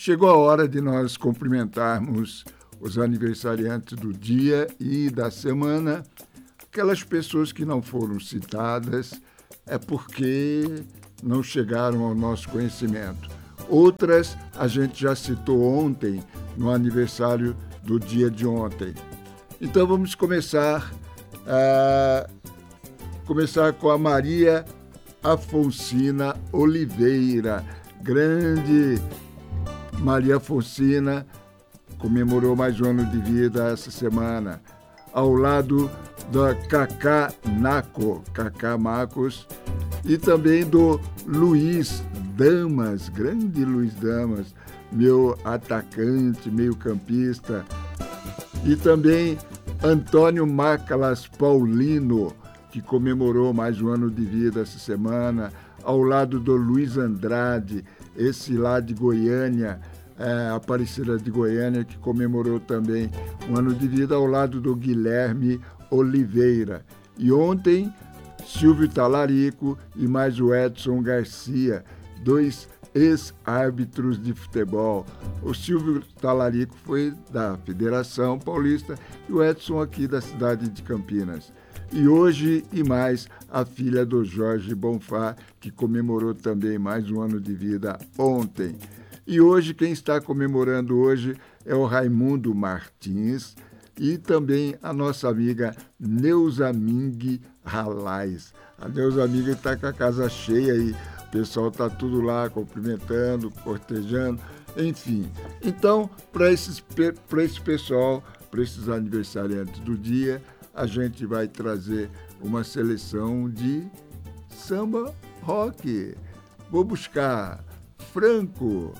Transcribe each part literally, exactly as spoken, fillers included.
chegou a hora de nós cumprimentarmos os aniversariantes do dia e da semana. Aquelas pessoas que não foram citadas é porque não chegaram ao nosso conhecimento. Outras a gente já citou ontem, no aniversário do dia de ontem. Então vamos começar, uh, começar com a Maria Afonsina Oliveira. Grande Maria Afonsina comemorou mais um ano de vida essa semana, ao lado da Cacá Naco, Cacá Marcos, e também do Luiz Damas, grande Luiz Damas, meu atacante, meio campista, e também Antônio Macalas Paulino, que comemorou mais um ano de vida essa semana, ao lado do Luiz Andrade, esse lá de Goiânia, é, Aparecida de Goiânia, que comemorou também um ano de vida, ao lado do Guilherme Oliveira. E ontem, Silvio Talarico e mais o Edson Garcia, dois ex-árbitros de futebol. O Silvio Talarico foi da Federação Paulista e o Edson aqui da cidade de Campinas. E hoje e mais a filha do Jorge Bonfá, que comemorou também mais um ano de vida ontem. E hoje quem está comemorando hoje é o Raimundo Martins e também a nossa amiga Neuza Ming Ralais. A Neuza Ming está com a casa cheia e o pessoal está tudo lá cumprimentando, cortejando, enfim. Então, para esses, para esse pessoal, para esses aniversariantes do dia, a gente vai trazer uma seleção de samba rock. Vou buscar Franco.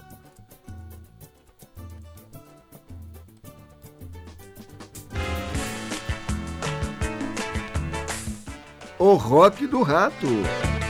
O rock do rato.